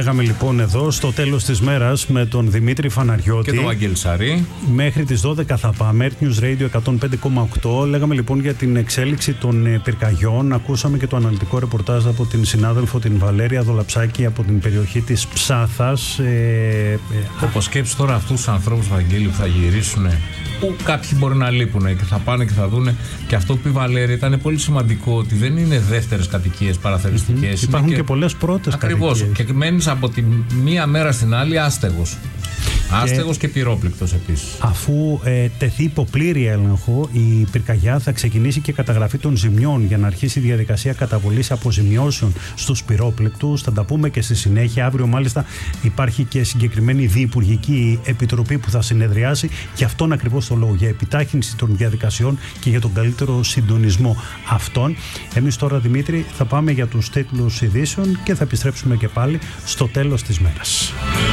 Λέγαμε λοιπόν εδώ στο τέλος της μέρας με τον Δημήτρη Φαναριώτη. Και τον Βαγγέλη Σαρή. Μέχρι τις 12 θα πάμε. Earth News Radio 105,8. Λέγαμε λοιπόν για την εξέλιξη των πυρκαγιών. Ακούσαμε και το αναλυτικό ρεπορτάζ από την συνάδελφο την Βαλέρια Δολαψάκη από την περιοχή της Ψάθας. Όπως σκέψεις τώρα αυτούς τους ανθρώπους, Βαγγέλη, που θα γυρίσουν, που κάποιοι μπορεί να λείπουν και θα πάνε και θα δούνε. Και αυτό που είπε η Βαλέρια ήταν πολύ σημαντικό, ότι δεν είναι δεύτερες κατοικίες παραθεριστικές. Υπάρχουν και πολλές πρώτες κατοικίες. Ακριβώς. Και μένεις από τη μία μέρα στην άλλη άστεγος. Άστεγος και πυρόπληκτος επίσης. Αφού τεθεί υπό πλήρη έλεγχο, η πυρκαγιά θα ξεκινήσει και καταγραφή των ζημιών για να αρχίσει η διαδικασία καταβολής αποζημιώσεων στους πυρόπληκτους. Θα τα πούμε και στη συνέχεια. Αύριο, μάλιστα, υπάρχει και συγκεκριμένη διυπουργική επιτροπή που θα συνεδριάσει για αυτόν ακριβώς το λόγο, για επιτάχυνση των διαδικασιών και για τον καλύτερο συντονισμό αυτών. Εμείς τώρα, Δημήτρη, θα πάμε για τους τίτλους ειδήσεων και θα επιστρέψουμε και πάλι στο τέλος της μέρας.